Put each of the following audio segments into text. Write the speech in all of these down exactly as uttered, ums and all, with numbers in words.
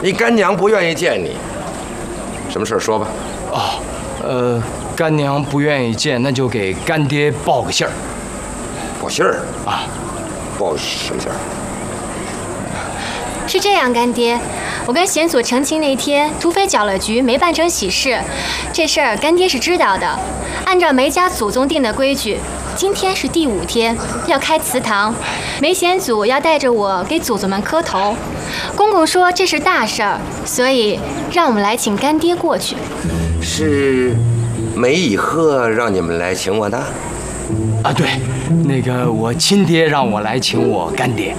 你干娘不愿意见你，什么事说吧。 哦，呃，干娘不愿意见，那就给干爹报个信儿。 报信儿啊？ 报什么信儿？ 是这样，干爹，我跟贤祖成亲那天，土匪搅了局，没办成喜事。这事儿干爹是知道的。按照梅家祖宗定的规矩，今天是第五天，要开祠堂，梅贤祖要带着我给祖宗们磕头。公公说这是大事儿，所以让我们来请干爹过去。 是梅以鹤让你们来请我的？ 啊，对，那个我亲爹让我来请我干爹。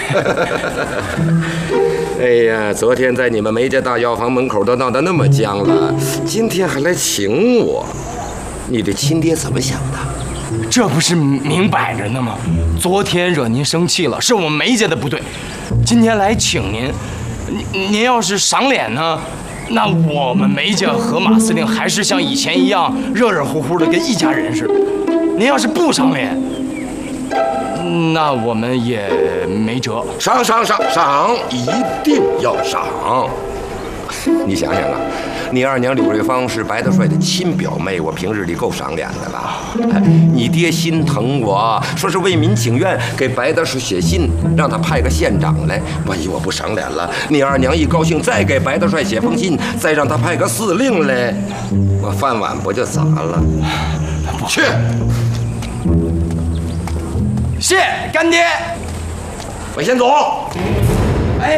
哎呀，昨天在你们梅家大药房门口都闹得那么僵了，今天还来请我，你这亲爹怎么想的？ 这不是明摆着呢吗？昨天惹您生气了，是我们梅家的不对，今天来请您，您您要是赏脸呢，那我们梅家和马司令还是像以前一样热热乎乎的，跟一家人似的。您要是不赏脸，那我们也没辙。 赏赏赏赏，一定要赏！你想想啊，你二娘柳瑞芳是白大帅的亲表妹，我平日里够赏脸的了。哎，你爹心疼我，说是为民请愿，给白大帅写信，让他派个县长来。万一我不赏脸了，你二娘一高兴，再给白大帅写封信，再让他派个司令来，我饭碗不就砸了？去。 谢干爹， 我先走。 哎，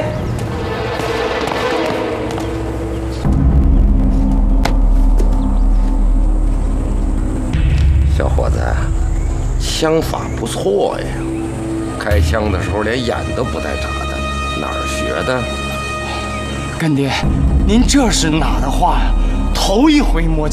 小伙子，枪法不错呀，开枪的时候连眼都不带眨的，哪儿学的？ 干爹，您这是哪的话呀？头一回摸